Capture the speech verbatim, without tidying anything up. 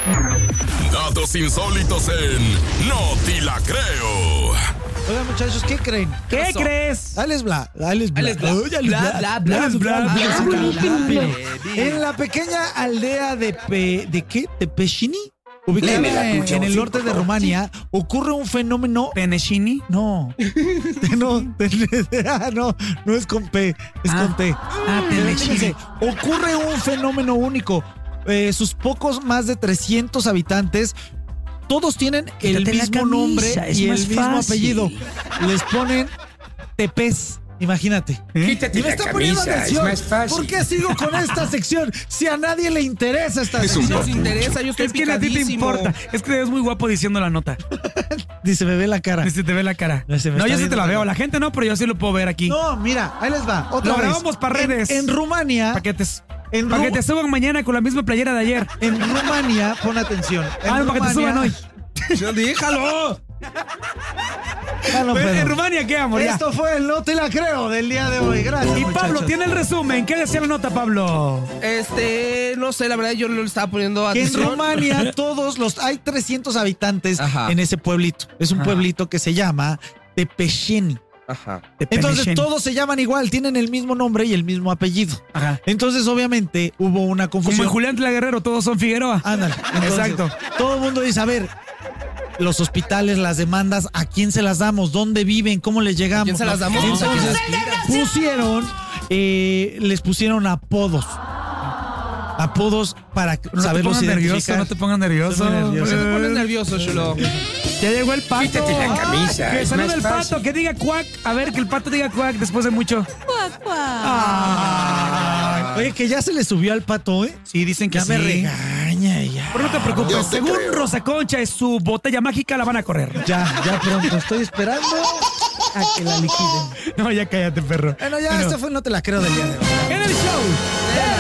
Datos insólitos en No Te La Creo. Oigan, muchachos, ¿qué creen? ¿Qué, ¿Qué crees? Alex Bla, Alex Bla. Alex Bla. Bla, bla, bla, bla, bla. En la pequeña aldea de Pe, ¿de qué? ¿De Pescini? Ubicada en, en el norte de Rumania, ocurre un fenómeno. ¿Peneschini? No. No, no, no es con P, es ah, con T. Ah, Peneschini. Ocurre un fenómeno único. Eh, sus pocos más de trescientos habitantes, todos tienen el Quítate mismo camisa, nombre y el mismo fácil. apellido. Les ponen Tepes. Imagínate. ¿Eh? Quítate y me la está camisa, poniendo atención. es más fácil. ¿Por qué sigo con esta sección si a nadie le interesa esta Es sección? un Nos interesa, yo estoy Es que a ti te picadísimo. importa. Es que te ves muy guapo diciendo la nota. Dice, me ve la cara. Se te ve la cara. No, se me No, está yo sí te viendo la la veo. cara. La gente no, pero yo sí lo puedo ver aquí. No, mira, ahí les va. Otra Lo vez. grabamos para redes. En, en Rumania. Para que te, En pa' Ru- que te suban mañana con la misma playera de ayer. En Rumania, pon atención. En Ah, para que te suban hoy. ¡Déjalo! Ah, no, ¿En pero- Rumania qué, amor? Ya. Esto fue el No Te La Creo del día de hoy. Gracias, Y Pablo, muchachos. tiene el resumen. ¿Qué decía la nota, Pablo? Este, no sé, la verdad yo lo estaba poniendo Que en atención. Rumania todos los... Hay trescientos habitantes Ajá. en ese pueblito. Es un Ajá. pueblito que se llama Tepesheni. Ajá. De Entonces Peneschini. todos se llaman igual, tienen el mismo nombre y el mismo apellido. Ajá. Entonces obviamente hubo una Como confusión. en Julián Tla Guerrero, todos son Figueroa. Ándale. Entonces, Exacto. Todo el mundo dice, a ver, los hospitales, las demandas, ¿a quién se las damos? ¿Dónde viven? ¿Cómo les llegamos? ¿A quién se las damos? Entonces pusieron, eh, les pusieron apodos. Apodos para No saberlos te pongas nervioso, identificar. no te pongas nervioso. Estoy muy nervioso. Se me pone nervioso, chulo. Ya llegó el pato. Quítate la camisa, Que es salude más el pato, fácil. que diga cuac. A ver, que el pato diga cuac después de mucho. Ay, oye, que ya se le subió al pato, ¿eh? Sí, dicen que Ya sí. me regaña ya. Pero no te preocupes, Yo te según creo. Rosa Concha es su botella mágica, la van a correr. Ya, ya pronto. Estoy esperando a que la liquiden. No, ya cállate, perro. Bueno, ya, Bueno, este fue No Te La Creo del día de hoy. en el show.